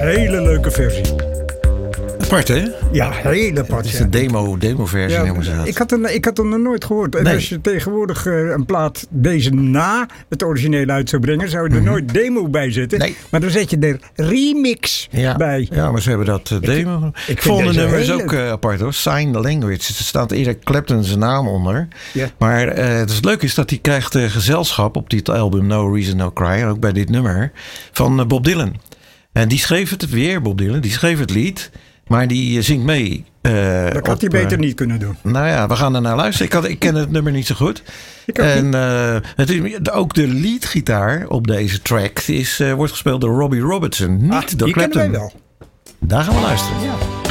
hele leuke versie. Apart, hè? Ja, hele apart. Het is een demo-versie, noemen ze dat. Ik had hem nog nooit gehoord. En als je tegenwoordig een plaat deze na het origineel uit zou brengen, zou je er nooit demo bij zetten. Nee. Maar dan zet je er remix bij. Ja, maar ze hebben dat demo. Ik vond de nummers ook apart, hoor. Sign Language. Er staat Eric Clapton zijn naam onder. Ja. Maar het leuke is dat hij krijgt gezelschap op dit album No Reason No Cry. En ook bij dit nummer van Bob Dylan. En die schreef het weer, Bob Dylan. Die schreef het lied. Maar die zingt mee. Dat had hij beter niet kunnen doen. Nou ja, we gaan er naar luisteren. Ik ken het nummer niet zo goed. Het is, ook de leadgitaar op deze track wordt gespeeld door Robbie Robertson. Niet door die Clapton. kennen wij wel. Daar gaan we luisteren. Ja.